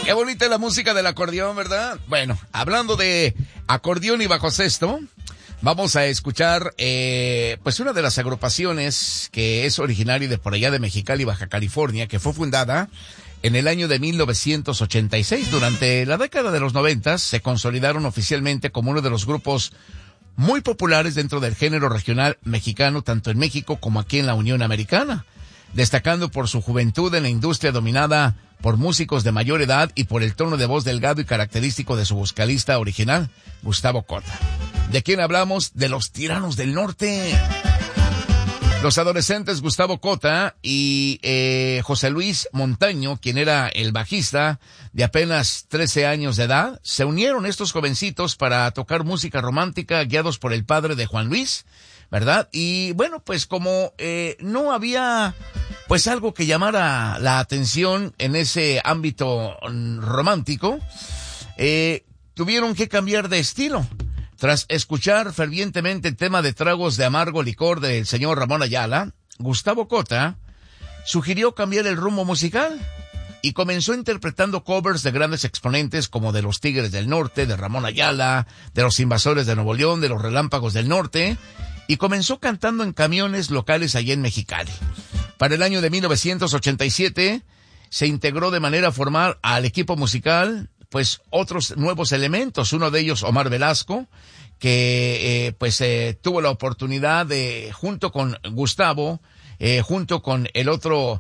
Qué bonita es la música del acordeón, ¿verdad? Bueno, hablando de acordeón y bajo sexto, vamos a escuchar, pues una de las agrupaciones que es originaria de por allá de Mexicali, Baja California, que fue fundada en el año de 1986. Durante la década de los 90 se consolidaron oficialmente como uno de los grupos muy populares dentro del género regional mexicano, tanto en México como aquí en la Unión Americana, destacando por su juventud en la industria dominada por músicos de mayor edad y por el tono de voz delgado y característico de su vocalista original, Gustavo Cota. ¿De quién hablamos? De los Tiranos del Norte. Los adolescentes Gustavo Cota y José Luis Montaño, quien era el bajista de apenas 13 años de edad, se unieron estos jovencitos para tocar música romántica guiados por el padre de Juan Luis, ¿verdad? Y bueno, pues como no había pues algo que llamara la atención en ese ámbito romántico, tuvieron que cambiar de estilo. Tras escuchar fervientemente el tema de Tragos de Amargo Licor del señor Ramón Ayala, Gustavo Cota sugirió cambiar el rumbo musical y comenzó interpretando covers de grandes exponentes como de los Tigres del Norte, de Ramón Ayala, de los Invasores de Nuevo León, de los Relámpagos del Norte, y comenzó cantando en camiones locales allá en Mexicali. Para el año de 1987 se integró de manera formal al equipo musical pues otros nuevos elementos, uno de ellos Omar Velasco, que tuvo la oportunidad de, junto con Gustavo, junto con el otro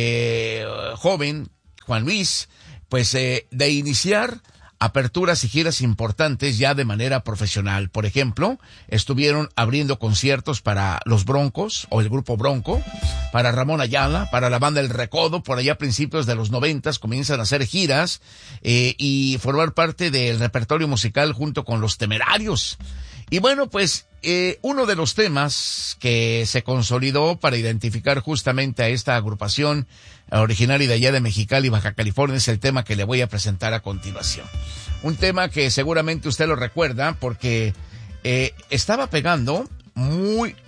joven, Juan Luis, pues de iniciar aperturas y giras importantes ya de manera profesional. Por ejemplo, estuvieron abriendo conciertos para los Broncos o el grupo Bronco, para Ramón Ayala, para la banda El Recodo. Por allá a principios de los 90 comienzan a hacer giras y formar parte del repertorio musical junto con Los Temerarios. Y bueno, pues uno de los temas que se consolidó para identificar justamente a esta agrupación originaria de allá de Mexicali, Baja California, es el tema que le voy a presentar a continuación. Un tema que seguramente usted lo recuerda porque estaba pegando muy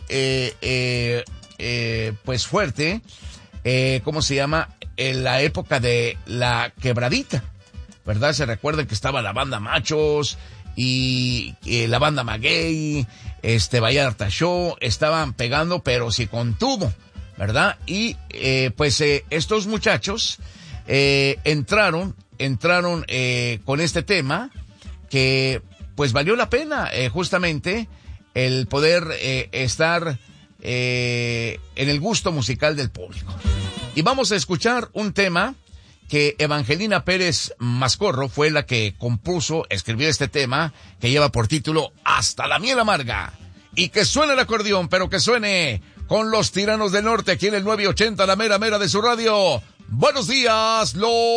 pues fuerte, ¿cómo se llama? En la época de la quebradita, ¿verdad? Se recuerda que estaba la banda Machos y la banda Maguey, Vallarta Show, estaban pegando, pero sí con tubo, ¿verdad? Y estos muchachos entraron con este tema que pues valió la pena justamente el poder estar en el gusto musical del público. Y vamos a escuchar un tema que Evangelina Pérez Mascorro fue la que escribió este tema que lleva por título Hasta la Miel Amarga. Y que suene el acordeón, pero que suene con los Tiranos del Norte aquí en el 980, la mera mera de su radio. Buenos días,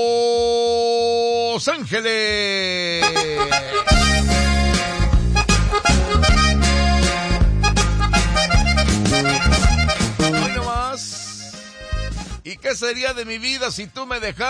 Los Ángeles. Hoy nomás. ¿Y qué sería de mi vida si tú me dejas?